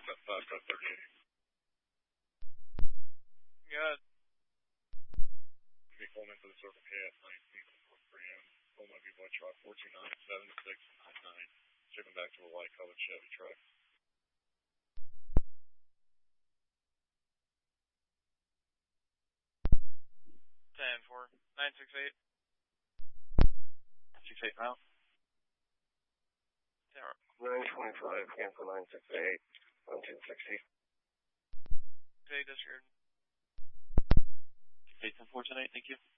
at 538. Good. Be Coleman to the Circle K at 19:43 a.m. Coleman V-Boy truck 429-7699. Shipping back to a white colored Chevy truck. 10-4, 968. 68 now. 925, cancel 968, 1260. Okay, disregard. 8-10-4 tonight, thank you.